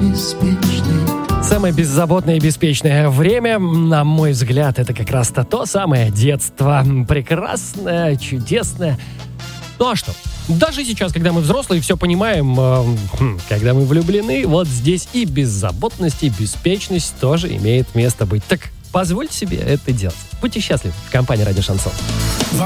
Самое беззаботное и беспечное время, на мой взгляд, это как раз-то то самое детство. Прекрасное, чудесное. Ну а что? Даже сейчас, когда мы взрослые, все понимаем, когда мы влюблены, вот здесь и беззаботность, и беспечность тоже имеет место быть. Так позвольте себе это делать. Будьте счастливы в компании «Радио Шансон».